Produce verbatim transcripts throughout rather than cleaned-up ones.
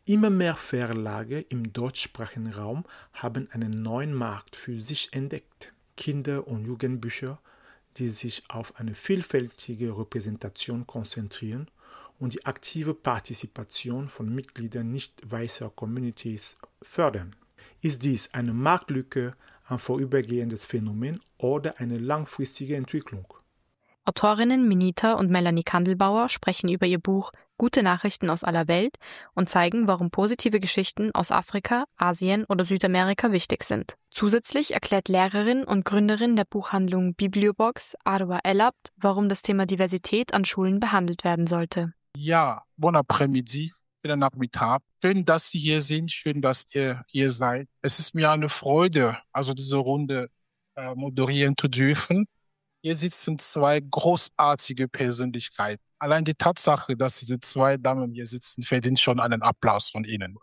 Immer mehr Verlage im deutschsprachigen Raum haben einen neuen Markt für sich entdeckt. Kinder- und Jugendbücher, die sich auf eine vielfältige Repräsentation konzentrieren und die aktive Partizipation von Mitgliedern nicht weißer Communities fördern. Ist dies eine Marktlücke, ein vorübergehendes Phänomen oder eine langfristige Entwicklung? Autorinnen Minita und Melanie Kandelbauer sprechen über ihr Buch Gute Nachrichten aus aller Welt und zeigen, warum positive Geschichten aus Afrika, Asien oder Südamerika wichtig sind. Zusätzlich erklärt Lehrerin und Gründerin der Buchhandlung Bibliobox, Arwa Elabt, warum das Thema Diversität an Schulen behandelt werden sollte. Ja, bon après-midi, schönen Nachmittag. Schön, dass Sie hier sind, schön, dass ihr hier seid. Es ist mir eine Freude, also diese Runde äh, moderieren zu dürfen. Hier sitzen zwei großartige Persönlichkeiten. Allein die Tatsache, dass diese zwei Damen hier sitzen, verdient schon einen Applaus von Ihnen.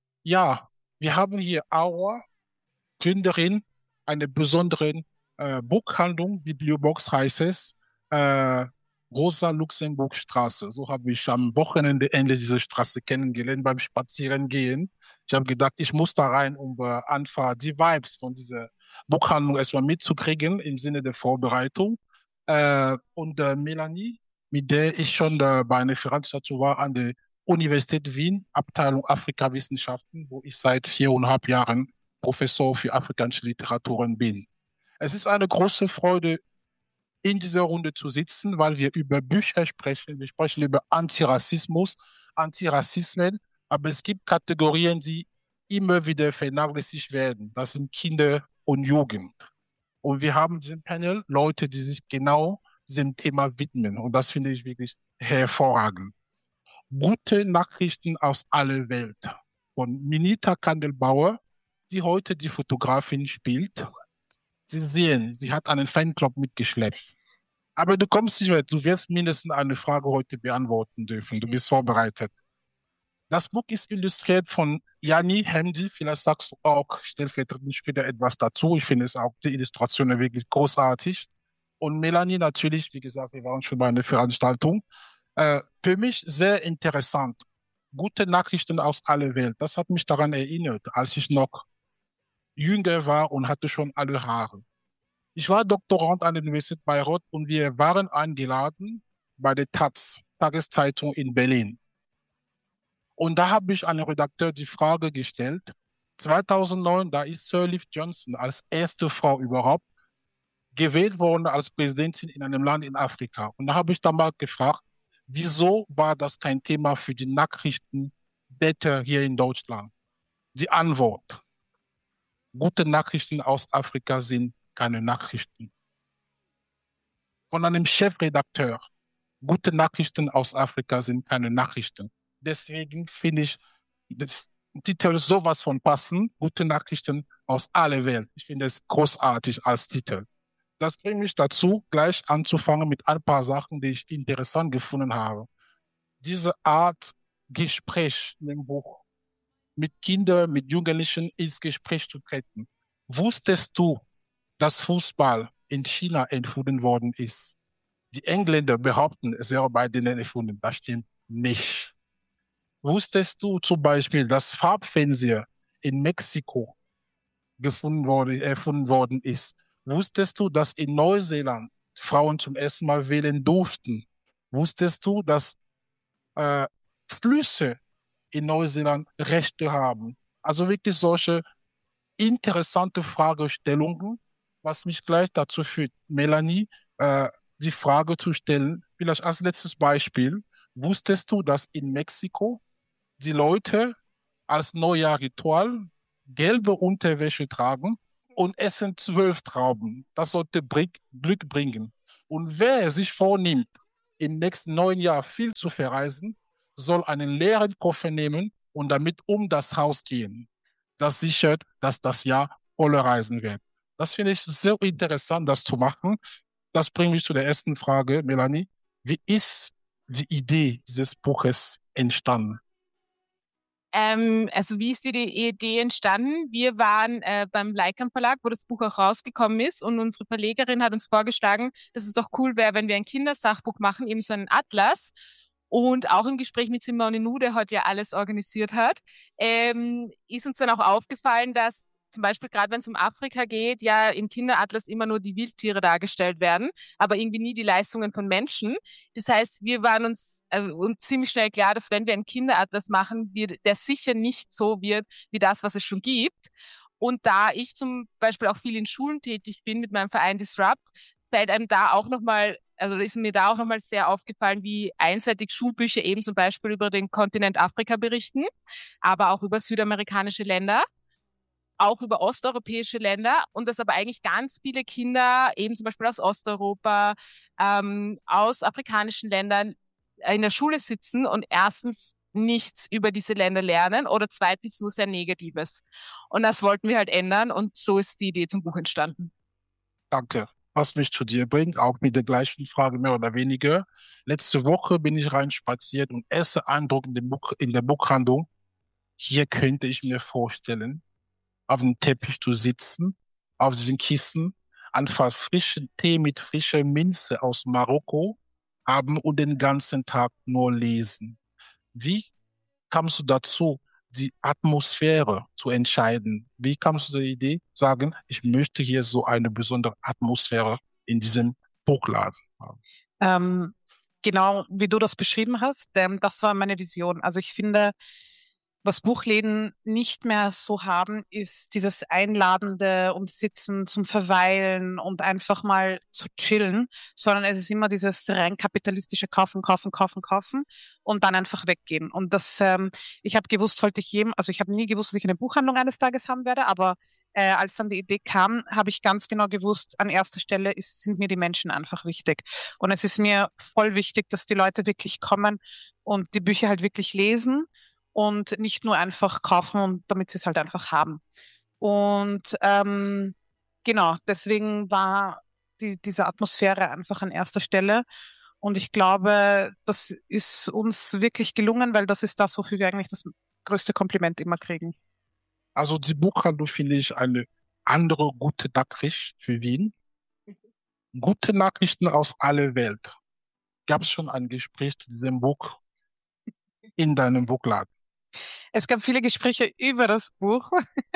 Ja, wir haben hier Aura, Gründerin einer besonderen äh, Buchhandlung, Bibliobox heißt es, äh, Rosa-Luxemburg-Straße. So habe ich am Wochenende endlich diese Straße kennengelernt beim Spazierengehen. Ich habe gedacht, ich muss da rein, um äh, einfach die Vibes von dieser Buchhandlung erstmal mitzukriegen im Sinne der Vorbereitung. Äh, und äh, Melanie, mit der ich schon äh, bei einer Veranstaltung war an der Universität Wien, Abteilung Afrikawissenschaften, wo ich seit viereinhalb Jahren Professor für afrikanische Literaturen bin. Es ist eine große Freude, in dieser Runde zu sitzen, weil wir über Bücher sprechen. Wir sprechen über Antirassismus, Antirassismen, aber es gibt Kategorien, die immer wieder vernachlässigt werden. Das sind Kinder und Jugend. Und wir haben diesem Panel Leute, die sich genau diesem Thema widmen. Und das finde ich wirklich hervorragend. Gute Nachrichten aus aller Welt. Von Minita Kandelbauer, die heute die Fotografin spielt. Sie sehen, sie hat einen Fanclub mitgeschleppt. Aber du kommst nicht weit. Du wirst mindestens eine Frage heute beantworten dürfen. Du bist vorbereitet. Das Buch ist illustriert von Yanni Hemdi. Vielleicht sagst du auch stellvertretend später etwas dazu. Ich finde es auch die Illustrationen wirklich großartig. Und Melanie natürlich, wie gesagt, wir waren schon bei einer Veranstaltung. Äh, für mich sehr interessant. Gute Nachrichten aus aller Welt. Das hat mich daran erinnert, als ich noch jünger war und hatte schon alle Haare. Ich war Doktorand an der Universität Bayreuth und wir waren eingeladen bei der Taz, Tageszeitung in Berlin. Und da habe ich einem Redakteur die Frage gestellt, zweitausendneun, da ist Sirleaf Johnson als erste Frau überhaupt gewählt worden als Präsidentin in einem Land in Afrika. Und da habe ich dann mal gefragt, wieso war das kein Thema für die Nachrichtenblätter hier in Deutschland? Die Antwort: Gute Nachrichten aus Afrika sind keine Nachrichten. Von einem Chefredakteur: Gute Nachrichten aus Afrika sind keine Nachrichten. Deswegen finde ich das Titel sowas von passend. Gute Nachrichten aus aller Welt. Ich finde es großartig als Titel. Das bringt mich dazu, gleich anzufangen mit ein paar Sachen, die ich interessant gefunden habe. Diese Art Gespräch in dem Buch, mit Kindern, mit Jugendlichen ins Gespräch zu treten. Wusstest du, dass Fußball in China erfunden worden ist? Die Engländer behaupten, es wäre bei denen erfunden. Das stimmt nicht. Wusstest du zum Beispiel, dass Farbfernseher in Mexiko gefunden wurde, erfunden worden ist? Wusstest du, dass in Neuseeland Frauen zum ersten Mal wählen durften? Wusstest du, dass äh, Flüsse in Neuseeland Rechte haben? Also wirklich solche interessante Fragestellungen, was mich gleich dazu führt, Melanie, äh, die Frage zu stellen, vielleicht als letztes Beispiel: Wusstest du, dass in Mexiko die Leute als Neujahrritual gelbe Unterwäsche tragen und essen zwölf Trauben? Das sollte Glück bringen. Und wer sich vornimmt, im nächsten neuen Jahr viel zu verreisen, soll einen leeren Koffer nehmen und damit um das Haus gehen. Das sichert, dass das Jahr voller Reisen wird. Das finde ich sehr interessant, das zu machen. Das bringt mich zu der ersten Frage, Melanie. Wie ist die Idee dieses Buches entstanden? Ähm, also wie ist die, die Idee entstanden? Wir waren äh, beim Leikam Verlag, wo das Buch auch rausgekommen ist, und unsere Verlegerin hat uns vorgeschlagen, dass es doch cool wäre, wenn wir ein Kindersachbuch machen, eben so einen Atlas. Und auch im Gespräch mit Simone Nu, der heute ja alles organisiert hat, ähm, ist uns dann auch aufgefallen, dass zum Beispiel gerade wenn es um Afrika geht, ja im Kinderatlas immer nur die Wildtiere dargestellt werden, aber irgendwie nie die Leistungen von Menschen. Das heißt, wir waren uns, äh, uns ziemlich schnell klar, dass wenn wir einen Kinderatlas machen, wir, der sicher nicht so wird wie das, was es schon gibt. Und da ich zum Beispiel auch viel in Schulen tätig bin mit meinem Verein Disrupt, fällt einem da auch nochmal, also ist mir da auch nochmal sehr aufgefallen, wie einseitig Schulbücher eben zum Beispiel über den Kontinent Afrika berichten, aber auch über südamerikanische Länder, auch über osteuropäische Länder und dass aber eigentlich ganz viele Kinder eben zum Beispiel aus Osteuropa, ähm, aus afrikanischen Ländern in der Schule sitzen und erstens nichts über diese Länder lernen oder zweitens nur sehr Negatives. Und das wollten wir halt ändern und so ist die Idee zum Buch entstanden. Danke. Was mich zu dir bringt, auch mit der gleichen Frage mehr oder weniger. Letzte Woche bin ich rein spaziert und erster Eindruck in, dem Buch, in der Buchhandlung, hier könnte ich mir vorstellen, auf dem Teppich zu sitzen, auf diesen Kissen, einfach frischen Tee mit frischer Minze aus Marokko haben und den ganzen Tag nur lesen. Wie kamst du dazu, die Atmosphäre zu entscheiden? Wie kamst du zur Idee, sagen, ich möchte hier so eine besondere Atmosphäre in diesem Buchladen haben? Ähm, genau wie du das beschrieben hast, ähm, das war meine Vision. Also ich finde, was Buchläden nicht mehr so haben, ist dieses Einladende und Sitzen zum Verweilen und einfach mal zu chillen, sondern es ist immer dieses rein kapitalistische Kaufen, Kaufen, Kaufen, Kaufen und dann einfach weggehen. Und das, ähm, ich habe gewusst, sollte ich jedem, also ich habe nie gewusst, dass ich eine Buchhandlung eines Tages haben werde, aber äh, als dann die Idee kam, habe ich ganz genau gewusst, an erster Stelle ist, sind mir die Menschen einfach wichtig. Und es ist mir voll wichtig, dass die Leute wirklich kommen und die Bücher halt wirklich lesen und nicht nur einfach kaufen und damit sie es halt einfach haben. Und ähm, genau, deswegen war die, diese Atmosphäre einfach an erster Stelle. Und ich glaube, das ist uns wirklich gelungen, weil das ist das, wofür wir eigentlich das größte Kompliment immer kriegen. Also die Buchhandlung finde ich eine andere gute Nachricht für Wien. Gute Nachrichten aus aller Welt. Gab es schon ein Gespräch zu diesem Buch in deinem Buchladen? Es gab viele Gespräche über das Buch.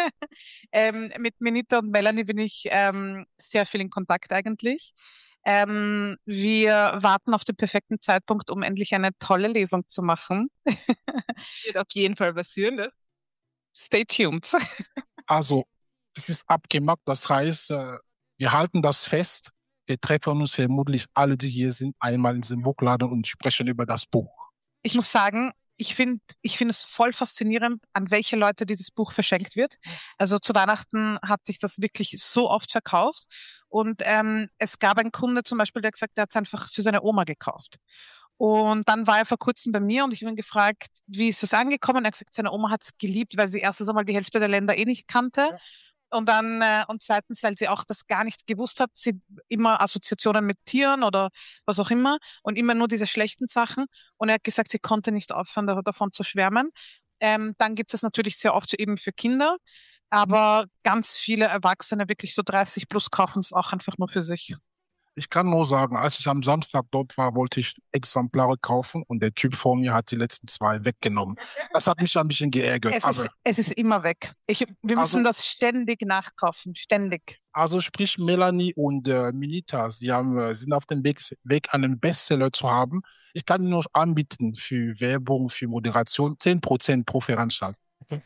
ähm, mit Minita und Melanie bin ich ähm, sehr viel in Kontakt eigentlich. Ähm, wir warten auf den perfekten Zeitpunkt, um endlich eine tolle Lesung zu machen. Wird auf jeden Fall passieren, ne? Stay tuned. Also, es ist abgemacht. Das heißt, äh, wir halten das fest. Wir treffen uns vermutlich alle, die hier sind, einmal in diesem Buchladen und sprechen über das Buch. Ich muss sagen, ich finde ich finde es voll faszinierend, an welche Leute dieses Buch verschenkt wird. Also zu Weihnachten hat sich das wirklich so oft verkauft. Und ähm, es gab einen Kunde zum Beispiel, der gesagt, der hat es einfach für seine Oma gekauft. Und dann war er vor kurzem bei mir und ich habe ihn gefragt, wie ist das angekommen? Er hat gesagt, seine Oma hat es geliebt, weil sie erstens einmal die Hälfte der Länder eh nicht kannte. Und dann, äh, und zweitens, weil sie auch das gar nicht gewusst hat, sie immer Assoziationen mit Tieren oder was auch immer und immer nur diese schlechten Sachen. Und er hat gesagt, sie konnte nicht aufhören, da- davon zu schwärmen. Ähm, dann gibt es natürlich sehr oft eben für Kinder, aber ganz viele Erwachsene, wirklich so dreißig plus, kaufen es auch einfach nur für sich. Ich kann nur sagen, als ich am Samstag dort war, wollte ich Exemplare kaufen und der Typ vor mir hat die letzten zwei weggenommen. Das hat mich ein bisschen geärgert. Es Aber, ist, es ist immer weg. Ich, wir Also- müssen das ständig nachkaufen, ständig. also sprich Melanie und äh, Minita, sie haben, äh, sind auf dem Weg, Weg, einen Bestseller zu haben. Ich kann nur anbieten für Werbung, für Moderation, zehn Prozent pro Veranstaltung. Okay.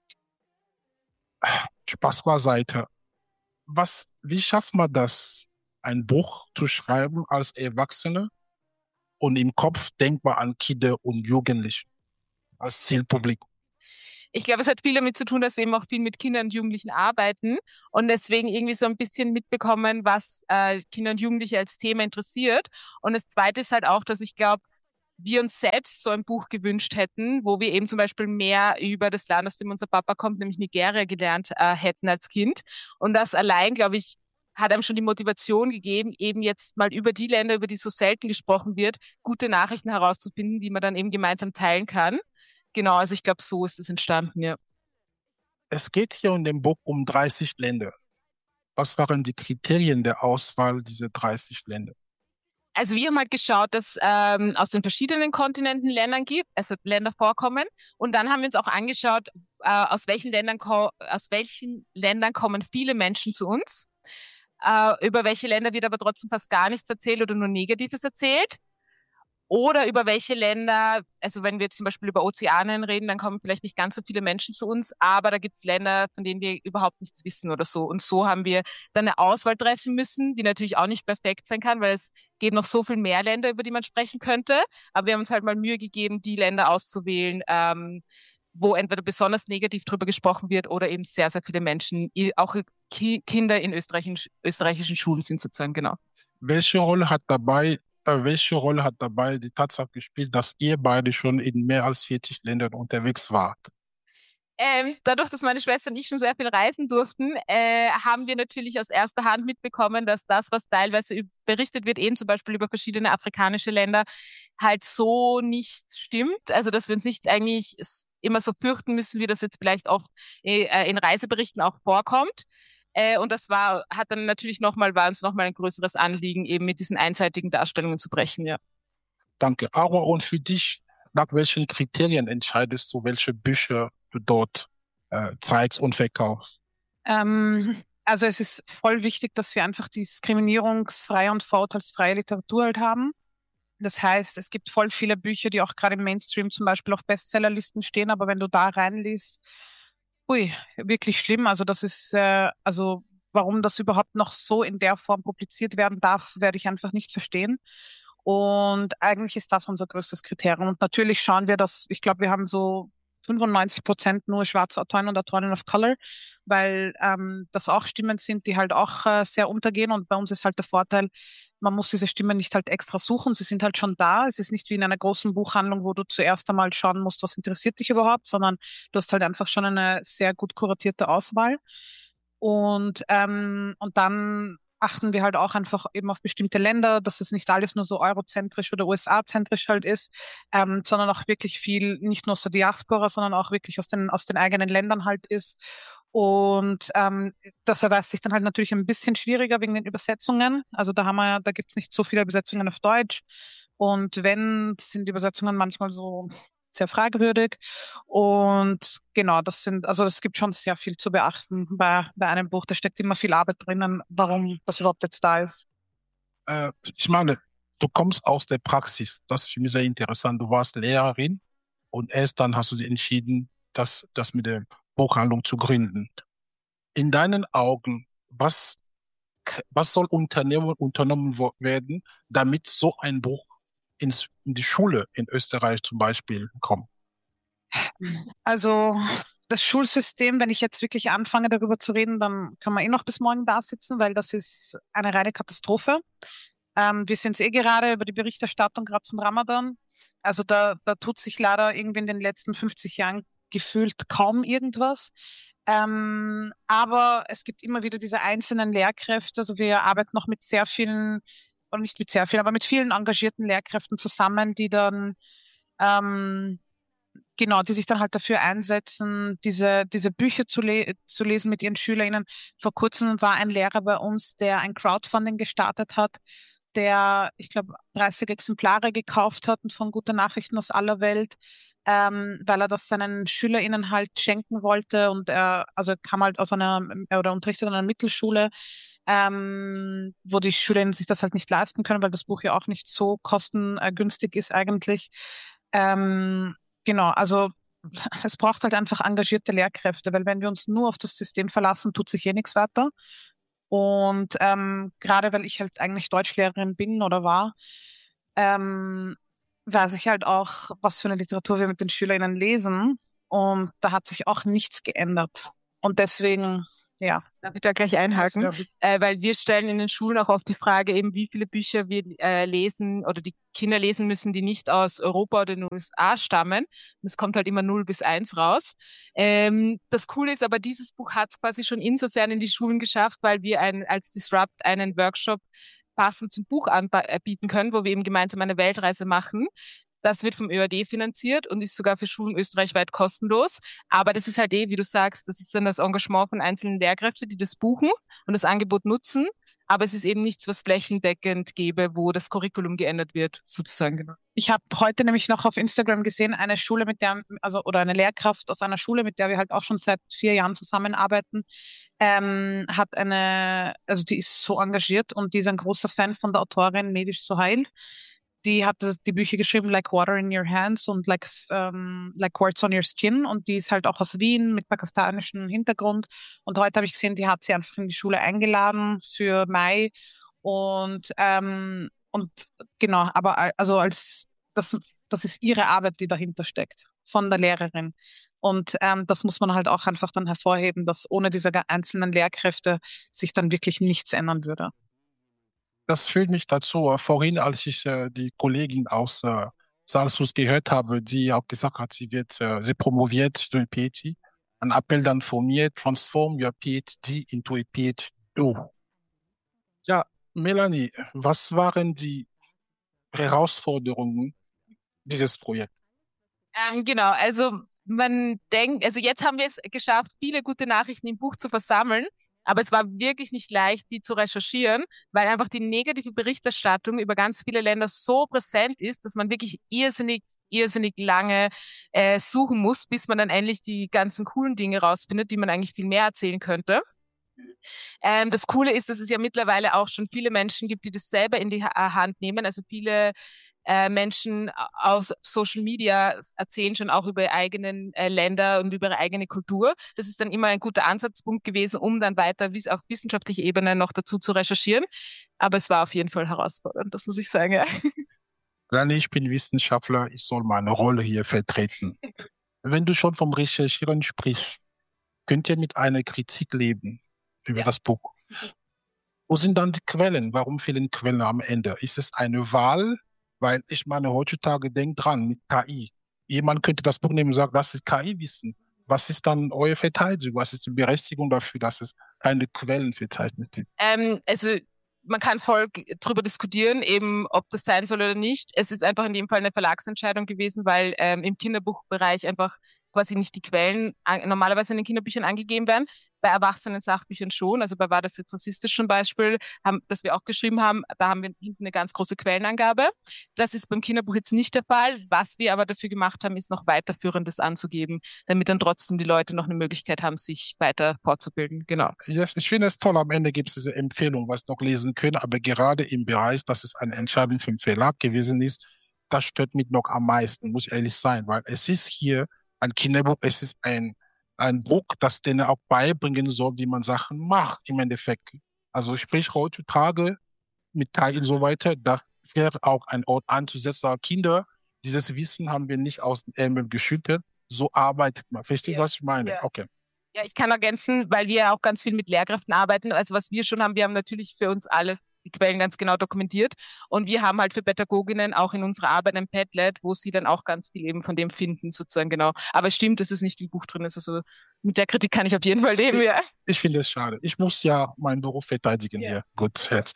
Spaß beiseite. Was, wie schafft man das, ein Buch zu schreiben als Erwachsene und im Kopf denkbar an Kinder und Jugendliche als Zielpublikum? Ich glaube, es hat viel damit zu tun, dass wir eben auch viel mit Kindern und Jugendlichen arbeiten und deswegen irgendwie so ein bisschen mitbekommen, was äh, Kinder und Jugendliche als Thema interessiert. Und das Zweite ist halt auch, dass ich glaube, wir uns selbst so ein Buch gewünscht hätten, wo wir eben zum Beispiel mehr über das Land, aus dem unser Papa kommt, nämlich Nigeria, gelernt äh, hätten als Kind. Und das allein, glaube ich, hat einem schon die Motivation gegeben, eben jetzt mal über die Länder, über die so selten gesprochen wird, gute Nachrichten herauszufinden, die man dann eben gemeinsam teilen kann. Genau, also ich glaube, so ist es entstanden, ja. Es geht hier in dem Buch um dreißig Länder. Was waren die Kriterien der Auswahl dieser dreißig Länder? Also wir haben halt geschaut, dass ähm, aus den verschiedenen Kontinenten Ländern gibt, also Länder vorkommen. Und dann haben wir uns auch angeschaut, äh, aus welchen Ländern ko- aus welchen Ländern kommen viele Menschen zu uns, äh, über welche Länder wird aber trotzdem fast gar nichts erzählt oder nur Negatives erzählt. Oder über welche Länder, also wenn wir zum Beispiel über Ozeanien reden, dann kommen vielleicht nicht ganz so viele Menschen zu uns, aber da gibt es Länder, von denen wir überhaupt nichts wissen oder so. Und so haben wir dann eine Auswahl treffen müssen, die natürlich auch nicht perfekt sein kann, weil es gibt noch so viel mehr Länder, über die man sprechen könnte. Aber wir haben uns halt mal Mühe gegeben, die Länder auszuwählen, ähm, wo entweder besonders negativ drüber gesprochen wird oder eben sehr, sehr viele Menschen, auch Ki Kinder in österreichischen, österreichischen Schulen sind sozusagen, genau. Welche Rolle hat dabei, äh, welche Rolle hat dabei die Tatsache gespielt, dass ihr beide schon in mehr als vierzig Ländern unterwegs wart? Ähm, dadurch, dass meine Schwester und ich schon sehr viel reisen durften, äh, haben wir natürlich aus erster Hand mitbekommen, dass das, was teilweise üb- berichtet wird, eben zum Beispiel über verschiedene afrikanische Länder, halt so nicht stimmt. Also, dass wir uns nicht eigentlich s- immer so fürchten müssen, wie das jetzt vielleicht oft äh, in Reiseberichten auch vorkommt. Äh, und das war, hat dann natürlich nochmal, war uns nochmal ein größeres Anliegen, eben mit diesen einseitigen Darstellungen zu brechen, ja. Danke. Aurora, und für dich, nach welchen Kriterien entscheidest du, welche Bücher du dort äh, zeigst und verkaufst? Ähm, also es ist voll wichtig, dass wir einfach diskriminierungsfreie und vorurteilsfreie Literatur halt haben. Das heißt, es gibt voll viele Bücher, die auch gerade im Mainstream zum Beispiel auf Bestsellerlisten stehen, aber wenn du da reinliest, ui, wirklich schlimm. Also das ist, äh, also warum das überhaupt noch so in der Form publiziert werden darf, werde ich einfach nicht verstehen. Und eigentlich ist das unser größtes Kriterium. Und natürlich schauen wir, dass, ich glaube, wir haben so fünfundneunzig Prozent nur schwarze Autoren und Autorinnen of Color, weil ähm, das auch Stimmen sind, die halt auch äh, sehr untergehen. Und bei uns ist halt der Vorteil, man muss diese Stimmen nicht halt extra suchen, sie sind halt schon da. Es ist nicht wie in einer großen Buchhandlung, wo du zuerst einmal schauen musst, was interessiert dich überhaupt, sondern du hast halt einfach schon eine sehr gut kuratierte Auswahl. Und, ähm, und dann achten wir halt auch einfach eben auf bestimmte Länder, dass es nicht alles nur so eurozentrisch oder U S A-zentrisch halt ist, ähm, sondern auch wirklich viel, nicht nur aus der Diaspora, sondern auch wirklich aus den, aus den eigenen Ländern halt ist. Und ähm, das erweist sich dann halt natürlich ein bisschen schwieriger wegen den Übersetzungen. Also da haben wir, da gibt's nicht so viele Übersetzungen auf Deutsch. Und wenn, sind die Übersetzungen manchmal so sehr fragwürdig. Und genau, das sind, also es gibt schon sehr viel zu beachten bei, bei einem Buch. Da steckt immer viel Arbeit drinnen, warum das überhaupt jetzt da ist. Äh, ich meine, du kommst aus der Praxis. Das ist für mich sehr interessant. Du warst Lehrerin und erst dann hast du dich entschieden, das, das mit der Buchhandlung zu gründen. In deinen Augen, was, was soll unternehmen, unternommen wo- werden, damit so ein Buch ins, in die Schule in Österreich zum Beispiel kommt? Also das Schulsystem, wenn ich jetzt wirklich anfange, darüber zu reden, dann kann man eh noch bis morgen da sitzen, weil das ist eine reine Katastrophe. Ähm, wir sind eh gerade über die Berichterstattung gerade zum Ramadan. Also da, da tut sich leider irgendwie in den letzten fünfzig Jahren gefühlt kaum irgendwas. Ähm, aber es gibt immer wieder diese einzelnen Lehrkräfte. Also wir arbeiten noch mit sehr vielen, oder nicht mit sehr vielen, aber mit vielen engagierten Lehrkräften zusammen, die dann ähm, genau, die sich dann halt dafür einsetzen, diese, diese Bücher zu, le zu lesen mit ihren SchülerInnen. Vor kurzem war ein Lehrer bei uns, der ein Crowdfunding gestartet hat, der, ich glaube, dreißig Exemplare gekauft hat und von gute Nachrichten aus aller Welt, ähm, weil er das seinen SchülerInnen halt schenken wollte. Und er, also er kam halt aus einer, oder unterrichtet an einer Mittelschule, ähm, wo die SchülerInnen sich das halt nicht leisten können, weil das Buch ja auch nicht so kostengünstig ist eigentlich. Ähm, Genau, also es braucht halt einfach engagierte Lehrkräfte, weil wenn wir uns nur auf das System verlassen, tut sich eh nichts weiter. Und ähm, gerade weil ich halt eigentlich Deutschlehrerin bin oder war, ähm, weiß ich halt auch, was für eine Literatur wir mit den SchülerInnen lesen. Und da hat sich auch nichts geändert. Und deswegen, ja. Darf ich da gleich einhaken? Ja, Äh, weil wir stellen in den Schulen auch oft die Frage eben, wie viele Bücher wir äh, lesen oder die Kinder lesen müssen, die nicht aus Europa oder den U S A stammen. Und es kommt halt immer null bis eins raus. Ähm, das Coole ist aber, dieses Buch hat es quasi schon insofern in die Schulen geschafft, weil wir ein, als Disrupt einen Workshop passend zum Buch anbieten können, wo wir eben gemeinsam eine Weltreise machen. Das wird vom Ö A D finanziert und ist sogar für Schulen österreichweit kostenlos. Aber das ist halt eh, wie du sagst, das ist dann das Engagement von einzelnen Lehrkräften, die das buchen und das Angebot nutzen. aber es ist eben nichts, was flächendeckend gäbe, wo das Curriculum geändert wird, sozusagen. Genau. Ich habe heute nämlich noch auf Instagram gesehen, eine Schule, mit der, also oder eine Lehrkraft aus einer Schule, mit der wir halt auch schon seit vier Jahren zusammenarbeiten, ähm, hat eine, also die ist so engagiert und die ist ein großer Fan von der Autorin Nevish Sohail. Die hat das, die Bücher geschrieben, Like Water in Your Hands und Like, ähm, Like Words on Your Skin. Und die ist halt auch aus Wien mit pakistanischem Hintergrund. Und heute habe ich gesehen, die hat sie einfach in die Schule eingeladen für Mai. Und, ähm, und genau, aber al- also als das, das ist ihre Arbeit, die dahinter steckt, von der Lehrerin. Und ähm, das muss man halt auch einfach dann hervorheben, dass ohne diese ga- einzelnen Lehrkräfte sich dann wirklich nichts ändern würde. Das führt mich dazu. Vorhin, als ich äh, die Kollegin aus äh, Salzburg gehört habe, die auch gesagt hat, sie wird, äh, sie promoviert durch PhD, ein Appell dann von mir: Transform your PhD into a PhD. Ja, Melanie, was waren die Herausforderungen dieses Projekts? Ähm, genau, also man denkt, also jetzt haben wir es geschafft, viele gute Nachrichten im Buch zu versammeln, aber es war wirklich nicht leicht, die zu recherchieren, weil einfach die negative Berichterstattung über ganz viele Länder so präsent ist, dass man wirklich irrsinnig, irrsinnig lange äh, suchen muss, bis man dann endlich die ganzen coolen Dinge rausfindet, die man eigentlich viel mehr erzählen könnte. Ähm, das Coole ist, dass es ja mittlerweile auch schon viele Menschen gibt, die das selber in die Ha- Hand nehmen. Also viele äh, Menschen auf Social Media erzählen schon auch über ihre eigenen äh, Länder und über ihre eigene Kultur. Das ist dann immer ein guter Ansatzpunkt gewesen, um dann weiter wies- auf wissenschaftlicher Ebene noch dazu zu recherchieren. Aber es war auf jeden Fall herausfordernd, das muss ich sagen, ja. Melanie, ich bin Wissenschaftler, ich soll meine Rolle hier vertreten. Wenn du schon vom Recherchieren sprichst, könnt ihr mit einer Kritik leben über Ja. das Buch? Wo sind dann die Quellen? Warum fehlen Quellen am Ende? Ist es eine Wahl? Weil ich meine, heutzutage denkt dran mit K I. Jemand könnte das Buch nehmen und sagen, das ist K I-Wissen. Was ist dann eure Verteidigung? Was ist die Berechtigung dafür, dass es keine Quellen verzeichnet gibt? Ähm, also man kann voll g- drüber diskutieren, eben ob das sein soll oder nicht. Es ist einfach in dem Fall eine Verlagsentscheidung gewesen, weil ähm, im Kinderbuchbereich einfach quasi nicht die Quellen an, normalerweise in den Kinderbüchern angegeben werden. Bei erwachsenen Sachbüchern schon. Also bei War das jetzt rassistisch zum Beispiel, haben, das wir auch geschrieben haben, da haben wir hinten eine ganz große Quellenangabe. Das ist beim Kinderbuch jetzt nicht der Fall. Was wir aber dafür gemacht haben, ist noch weiterführendes anzugeben, damit dann trotzdem die Leute noch eine Möglichkeit haben, sich weiter fortzubilden. Genau. Yes, ich finde es toll, am Ende gibt es diese Empfehlung, was noch lesen können, aber gerade im Bereich, dass es eine Entscheidung vom Verlag gewesen ist, das stört mich noch am meisten, muss ich ehrlich sein, weil es ist hier ein Kinderbuch, es ist ein, ein Buch, das denen auch beibringen soll, wie man Sachen macht, im Endeffekt. Also sprich heutzutage mit K I und so weiter, da wäre auch ein Ort anzusetzen, aber Kinder, dieses Wissen haben wir nicht aus den Ärmeln geschüttelt, so arbeitet man. Verstehst du, Ja. was ich meine? Ja. Okay. Ja, ich kann ergänzen, weil wir ja auch ganz viel mit Lehrkräften arbeiten. Also was wir schon haben, wir haben natürlich für uns alles, die Quellen ganz genau dokumentiert. Und wir haben halt für Pädagoginnen auch in unserer Arbeit ein Padlet, wo sie dann auch ganz viel eben von dem finden, sozusagen genau. Aber es stimmt, dass es nicht im Buch drin ist. Also mit der Kritik kann ich auf jeden Fall leben, ja. Ich finde es schade. Ich muss ja meinen Beruf verteidigen Ja. hier. Gut, jetzt.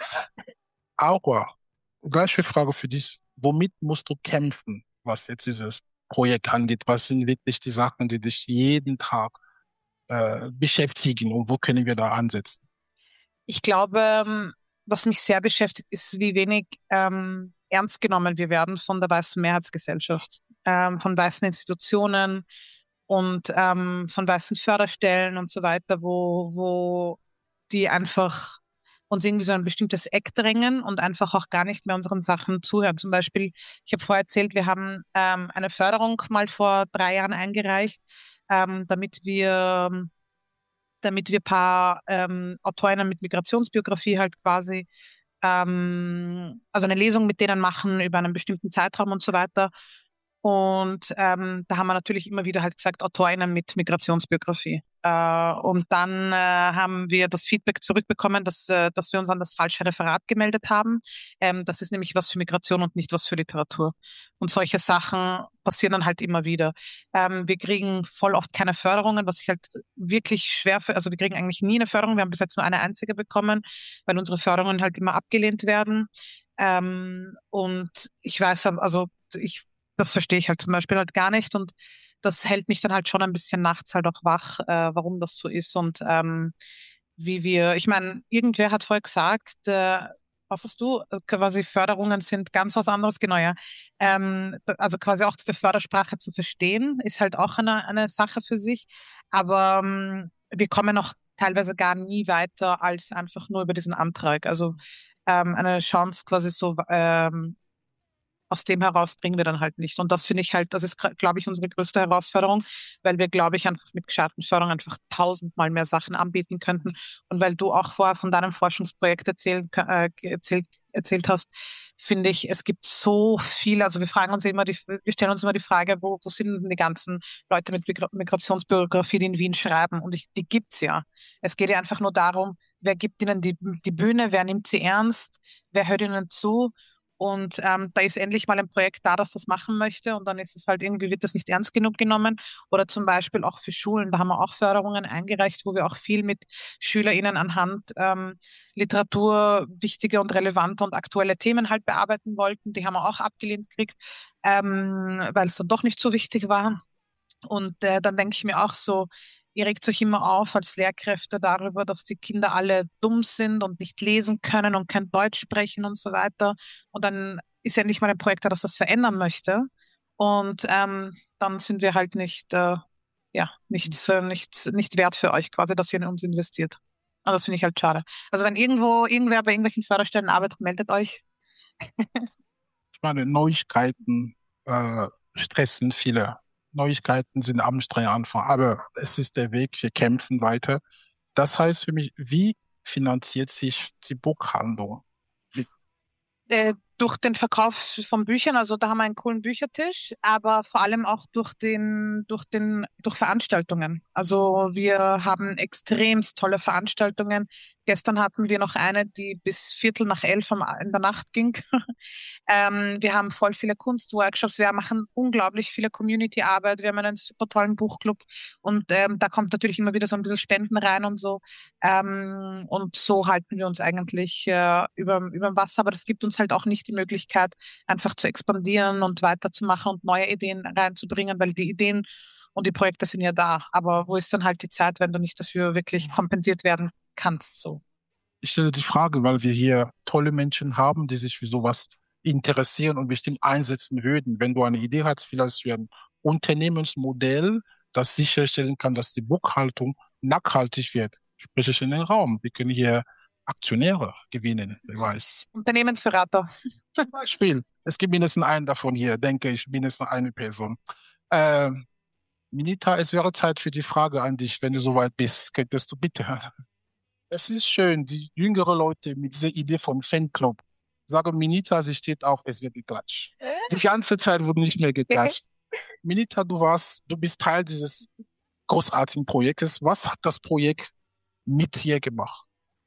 Aura, gleiche Frage für dich. Womit musst du kämpfen, was jetzt dieses Projekt angeht? Was sind wirklich die Sachen, die dich jeden Tag äh, beschäftigen und wo können wir da ansetzen? Ich glaube, ähm, was mich sehr beschäftigt, ist, wie wenig ähm, ernst genommen wir werden von der weißen Mehrheitsgesellschaft, ähm, von weißen Institutionen und ähm, von weißen Förderstellen und so weiter, wo, wo die einfach uns irgendwie so ein bestimmtes Eck drängen und einfach auch gar nicht mehr unseren Sachen zuhören. Zum Beispiel, ich habe vorher erzählt, wir haben ähm, eine Förderung mal vor drei Jahren eingereicht, ähm, damit wir damit wir paar ähm, Autorinnen mit Migrationsbiografie halt quasi, ähm, also eine Lesung mit denen machen über einen bestimmten Zeitraum und so weiter. Und ähm, da haben wir natürlich immer wieder halt gesagt, Autorinnen mit Migrationsbiografie. Äh, und dann äh, haben wir das Feedback zurückbekommen, dass, äh, dass wir uns an das falsche Referat gemeldet haben. Ähm, das ist nämlich was für Migration und nicht was für Literatur. Und solche Sachen passieren dann halt immer wieder. Ähm, wir kriegen voll oft keine Förderungen, was ich halt wirklich schwer für, also wir kriegen eigentlich nie eine Förderung. Wir haben bis jetzt nur eine einzige bekommen, weil unsere Förderungen halt immer abgelehnt werden. Ähm, und ich weiß, also ich das verstehe ich halt zum Beispiel halt gar nicht und das hält mich dann halt schon ein bisschen nachts halt auch wach, äh, warum das so ist und ähm, wie wir, ich meine, irgendwer hat vorher gesagt, äh, was hast du, Äh, quasi Förderungen sind ganz was anderes, genau, ja. Ähm, da- also quasi auch diese Fördersprache zu verstehen, ist halt auch eine, eine Sache für sich. Aber ähm, wir kommen noch teilweise gar nie weiter als einfach nur über diesen Antrag. Also ähm, eine Chance quasi so ähm, aus dem heraus bringen wir dann halt nicht. Und das finde ich halt, das ist, glaube ich, unsere größte Herausforderung, weil wir, glaube ich, einfach mit gescheiten Förderung einfach tausendmal mehr Sachen anbieten könnten. Und weil du auch vorher von deinem Forschungsprojekt erzählen, äh, erzählt, erzählt hast, finde ich, es gibt so viel, also wir fragen uns immer die, wir stellen uns immer die Frage, wo, wo sind denn die ganzen Leute mit Migra- Migrationsbiografie, die in Wien schreiben? Und ich, die gibt's ja. Es geht ja einfach nur darum, wer gibt ihnen die, die Bühne, wer nimmt sie ernst, wer hört ihnen zu? Und ähm, da ist endlich mal ein Projekt da, das das machen möchte. Und dann ist es halt irgendwie, wird das nicht ernst genug genommen. Oder zum Beispiel auch für Schulen, da haben wir auch Förderungen eingereicht, wo wir auch viel mit SchülerInnen anhand ähm, Literatur wichtige und relevante und aktuelle Themen halt bearbeiten wollten. Die haben wir auch abgelehnt gekriegt, ähm, weil es dann doch nicht so wichtig war. Und äh, dann denke ich mir auch so, ihr regt euch immer auf als Lehrkräfte darüber, dass die Kinder alle dumm sind und nicht lesen können und kein Deutsch sprechen und so weiter. Und dann ist endlich mal ein Projekt da, das das verändern möchte. Und ähm, dann sind wir halt nicht, äh, ja, nichts, äh, nichts, nicht wert für euch quasi, dass ihr in uns investiert. Und das finde ich halt schade. Also wenn irgendwo irgendwer bei irgendwelchen Förderstellen arbeitet, meldet euch. Ich meine, Neuigkeiten äh, stressen viele. Neuigkeiten sind anstrengend am Anfang, aber es ist der Weg, wir kämpfen weiter. Das heißt für mich, wie finanziert sich die Buchhandlung? Wie- Äh, durch den Verkauf von Büchern, also da haben wir einen coolen Büchertisch, aber vor allem auch durch den, durch den, durch Veranstaltungen. Also wir haben extremst tolle Veranstaltungen. Gestern hatten wir noch eine, die bis Viertel nach elf am- in der Nacht ging. Ähm, wir haben voll viele Kunstworkshops, wir machen unglaublich viele Community-Arbeit, wir haben einen super tollen Buchclub und ähm, da kommt natürlich immer wieder so ein bisschen Spenden rein und so. Ähm, und so halten wir uns eigentlich äh, über, über dem Wasser, aber das gibt uns halt auch nicht die Möglichkeit, einfach zu expandieren und weiterzumachen und neue Ideen reinzubringen, weil die Ideen und die Projekte sind ja da. Aber wo ist dann halt die Zeit, wenn du nicht dafür wirklich kompensiert werden kannst, so? Ich stelle die Frage, weil wir hier tolle Menschen haben, die sich für sowas interessieren und bestimmt einsetzen würden. Wenn du eine Idee hast, vielleicht für ein Unternehmensmodell, das sicherstellen kann, dass die Buchhaltung nachhaltig wird, spreche ich in den Raum. Wir können hier Aktionäre gewinnen, wer weiß. Unternehmensberater. Zum Beispiel, es gibt mindestens einen davon hier, denke ich, mindestens eine Person. Ähm, Minita, es wäre Zeit für die Frage an dich, wenn du soweit bist. Könntest du bitte? Es ist schön, die jüngere Leute mit dieser Idee vom Fanclub sagen, Minita, sie steht auf, es wird geklatscht. Die ganze Zeit wurde nicht mehr geklatscht. Minita, du warst, du bist Teil dieses großartigen Projektes. Was hat das Projekt mit dir gemacht?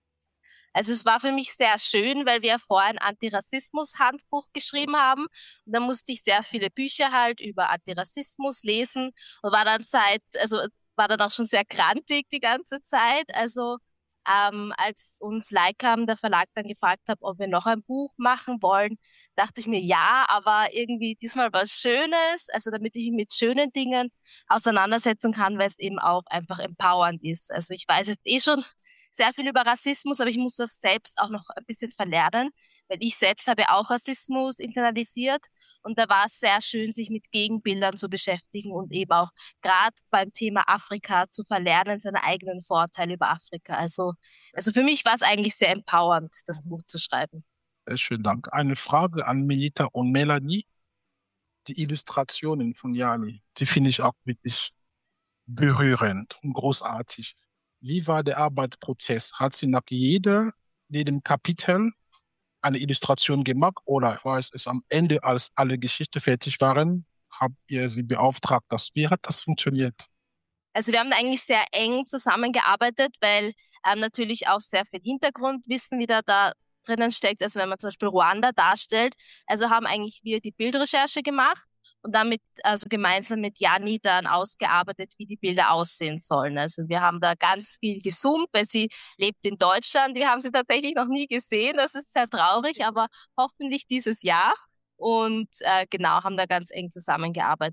Also es war für mich sehr schön, weil wir vorher ein Antirassismus-Handbuch geschrieben haben. Und da musste ich sehr viele Bücher halt über Antirassismus lesen und war dann Zeit, also war dann auch schon sehr grantig die ganze Zeit. Also ähm, als uns Leikam, der Verlag, dann gefragt hat, ob wir noch ein Buch machen wollen, dachte ich mir ja, aber irgendwie diesmal was Schönes, also damit ich mich mit schönen Dingen auseinandersetzen kann, weil es eben auch einfach empowernd ist. Also ich weiß jetzt eh schon sehr viel über Rassismus, aber ich muss das selbst auch noch ein bisschen verlernen, weil ich selbst habe auch Rassismus internalisiert und da war es sehr schön, sich mit Gegenbildern zu beschäftigen und eben auch gerade beim Thema Afrika zu verlernen, seine eigenen Vorteile über Afrika. Also, also für mich war es eigentlich sehr empowernd, das Buch zu schreiben. Sehr schön, Dank. Eine Frage an Minita und Melanie. Die Illustrationen von Jani, die finde ich auch wirklich berührend und großartig. Wie war der Arbeitsprozess? Hat sie nach jeder, jedem Kapitel eine Illustration gemacht oder war es am Ende, als alle Geschichten fertig waren, habt ihr sie beauftragt? Das, wie hat das funktioniert? Also wir haben eigentlich sehr eng zusammengearbeitet, weil ähm, natürlich auch sehr viel Hintergrundwissen wieder da drinnen steckt. Also wenn man zum Beispiel Ruanda darstellt, also haben eigentlich wir die Bildrecherche gemacht und damit also gemeinsam mit Jani dann ausgearbeitet, wie die Bilder aussehen sollen. Also wir haben da ganz viel gezoomt, weil sie lebt in Deutschland. Wir haben sie tatsächlich noch nie gesehen. Das ist sehr traurig, aber hoffentlich dieses Jahr. Und äh, genau, haben da ganz eng zusammengearbeitet.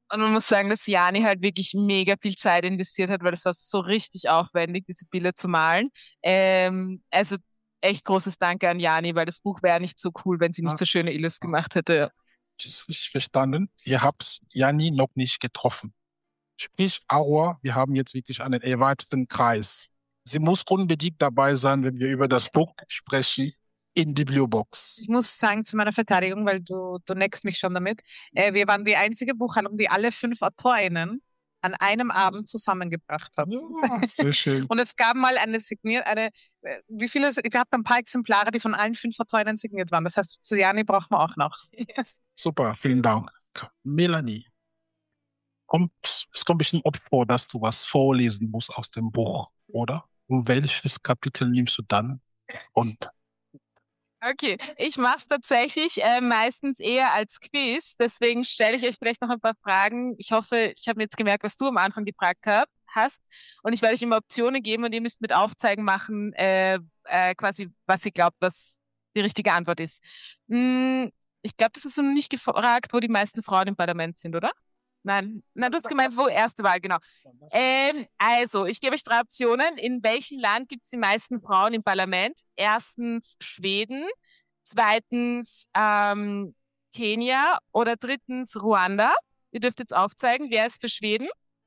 Und man muss sagen, dass Jani halt wirklich mega viel Zeit investiert hat, weil das war so richtig aufwendig, diese Bilder zu malen. Ähm, also echt großes Danke an Jani, weil das Buch wäre nicht so cool, wenn sie nicht Ah, so schöne Illus gemacht hätte. ich ist richtig verstanden. Ihr habt Janni noch nicht getroffen. Sprich, Aurora, wir haben jetzt wirklich einen erweiterten Kreis. Sie muss unbedingt dabei sein, wenn wir über das Buch sprechen in Bibliobox. Ich muss sagen, zu meiner Verteidigung, weil du, du neckst mich schon damit, äh, wir waren die einzige Buchhandlung, die alle fünf AutorInnen an einem Abend zusammengebracht hat. Ja, sehr schön. Und es gab mal eine signiert, eine, äh, wie viele, wir hatten ein paar Exemplare, die von allen fünf AutorInnen signiert waren. Das heißt, zu Jani brauchen wir auch noch. Super, vielen Dank. Melanie, kommt, es kommt bestimmt oft vor, dass du was vorlesen musst aus dem Buch, oder? Und welches Kapitel nimmst du dann? Und Okay, ich mache es tatsächlich äh, meistens eher als Quiz, deswegen stelle ich euch vielleicht noch ein paar Fragen. Ich hoffe, ich habe mir jetzt gemerkt, was du am Anfang gefragt hab, hast und ich werde euch immer Optionen geben und ihr müsst mit Aufzeigen machen, äh, äh, quasi, was ihr glaubt, was die richtige Antwort ist. Hm, ich glaube, das hast du noch nicht gefragt, wo die meisten Frauen im Parlament sind, oder? Nein, nein, du hast gemeint, wo erste Wahl, genau. Ähm, also, ich gebe euch drei Optionen. In welchem Land gibt es die meisten Frauen im Parlament? Erstens Schweden, zweitens ähm, Kenia oder drittens Ruanda. Ihr dürft jetzt aufzeigen, wer ist für Schweden,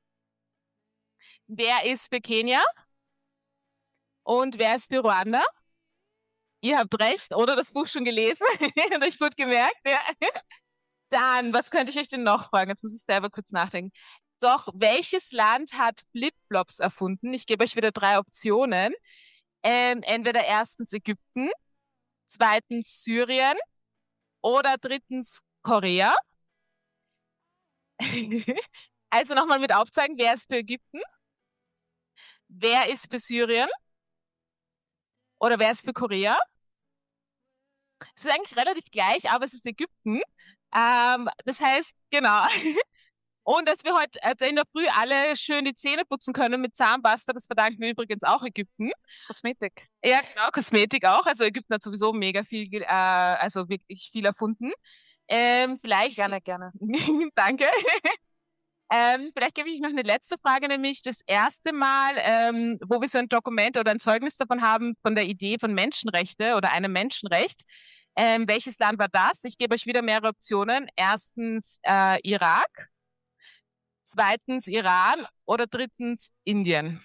wer ist für Kenia und wer ist für Ruanda. Ihr habt recht, oder das Buch schon gelesen und euch gut gemerkt, ja. Dann, was könnte ich euch denn noch fragen? Jetzt muss ich selber kurz nachdenken. Doch, welches Land hat Flipflops erfunden? Ich gebe euch wieder drei Optionen. Ähm, entweder erstens Ägypten, zweitens Syrien oder drittens Korea. Also nochmal mit aufzeigen, wer ist für Ägypten? Wer ist für Syrien? Oder wer ist für Korea? Es ist eigentlich relativ gleich, aber es ist Ägypten. Ähm, das heißt, genau. Und dass wir heute äh, in der Früh alle schön die Zähne putzen können mit Zahnpasta, das verdanken wir übrigens auch Ägypten. Kosmetik. Ja, genau, Kosmetik auch. Also Ägypten hat sowieso mega viel, äh, also wirklich viel erfunden. Ähm, vielleicht. Gerne, gerne. Danke. Ähm, vielleicht gebe ich noch eine letzte Frage, nämlich das erste Mal, ähm, wo wir so ein Dokument oder ein Zeugnis davon haben, von der Idee von Menschenrechte oder einem Menschenrecht. Ähm, welches Land war das? Ich gebe euch wieder mehrere Optionen. Erstens äh, Irak, zweitens Iran oder drittens Indien.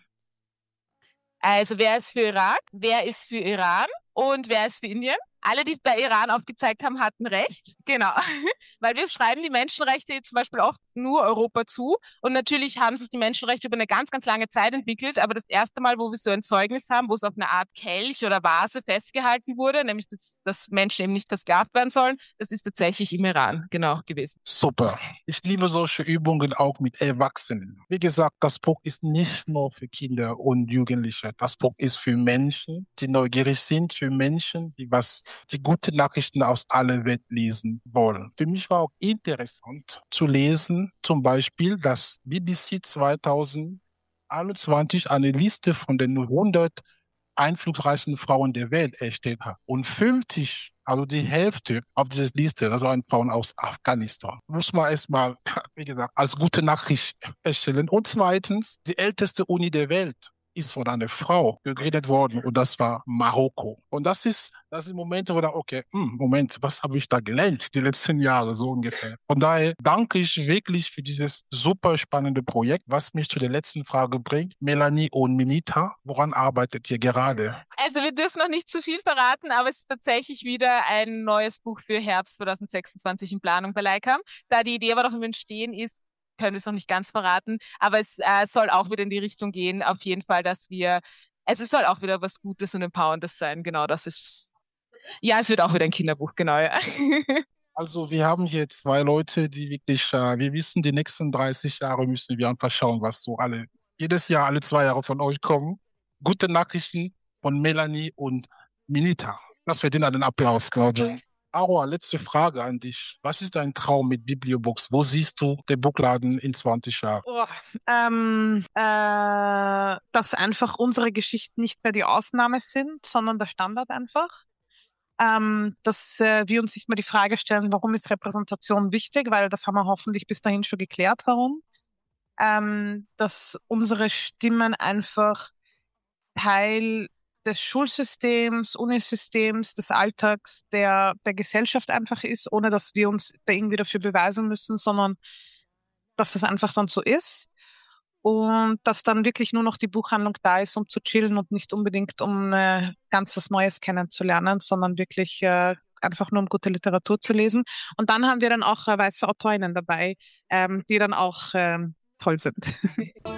Also wer ist für Irak, wer ist für Iran und wer ist für Indien? Alle, die bei Iran aufgezeigt haben, hatten recht. Genau. Weil wir schreiben die Menschenrechte zum Beispiel oft nur Europa zu. Und natürlich haben sich die Menschenrechte über eine ganz, ganz lange Zeit entwickelt. Aber das erste Mal, wo wir so ein Zeugnis haben, wo es auf eine Art Kelch oder Vase festgehalten wurde, nämlich dass, dass Menschen eben nicht versklavt werden sollen, das ist tatsächlich im Iran, genau, gewesen. super. Ich liebe solche Übungen auch mit Erwachsenen. Wie gesagt, das Buch ist nicht nur für Kinder und Jugendliche. Das Buch ist für Menschen, die neugierig sind, für Menschen, die was, die gute Nachrichten aus aller Welt lesen wollen. Für mich war auch interessant zu lesen, zum Beispiel, dass B B C zwanzig einundzwanzig eine Liste von den hundert einflussreichsten Frauen der Welt erstellt hat. Und fünfzig, also die Hälfte auf dieser Liste, das waren Frauen aus Afghanistan. Muss man erstmal, wie gesagt, als gute Nachricht feststellen. Und zweitens, die älteste Uni der Welt ist von einer Frau gegründet worden und das war Marokko. Und das ist, das sind Momente, wo da, okay, hm, Moment, was habe ich da gelernt die letzten Jahre, so ungefähr. Von daher danke ich wirklich für dieses super spannende Projekt, was mich zu der letzten Frage bringt. Melanie und Minita, woran arbeitet ihr gerade? Also wir dürfen noch nicht zu viel verraten, aber es ist tatsächlich wieder ein neues Buch für Herbst zwanzig sechsundzwanzig in Planung bei Leikam. Da die Idee aber noch im Entstehen ist, können wir es noch nicht ganz verraten, aber es äh, soll auch wieder in die Richtung gehen, auf jeden Fall, dass wir, also es soll auch wieder was Gutes und Empowerndes sein, genau, das ist, ja, es wird auch wieder ein Kinderbuch, genau, ja. Also wir haben hier zwei Leute, die wirklich, äh, wir wissen, die nächsten dreißig Jahre müssen wir einfach schauen, was so alle, jedes Jahr, alle zwei Jahre von euch kommen. Gute Nachrichten von Melanie und Minita. Das verdient einen Applaus, glaube ich. Aurora, letzte Frage an dich. Was ist dein Traum mit Bibliobox? Wo siehst du den Buchladen in zwanzig Jahren? Oh, ähm, äh, dass einfach unsere Geschichten nicht mehr die Ausnahme sind, sondern der Standard einfach. ähm, dass äh, wir uns nicht mehr die Frage stellen, warum ist Repräsentation wichtig, weil das haben wir hoffentlich bis dahin schon geklärt, warum. Ähm, dass unsere Stimmen einfach Teil des Schulsystems, Unisystems, des Alltags, der, der Gesellschaft einfach ist, ohne dass wir uns da irgendwie dafür beweisen müssen, sondern dass das einfach dann so ist. Und dass dann wirklich nur noch die Buchhandlung da ist, um zu chillen und nicht unbedingt, um äh, ganz was Neues kennenzulernen, sondern wirklich äh, einfach nur um gute Literatur zu lesen. Und dann haben wir dann auch äh, weiße Autorinnen dabei, ähm, die dann auch ähm, toll sind.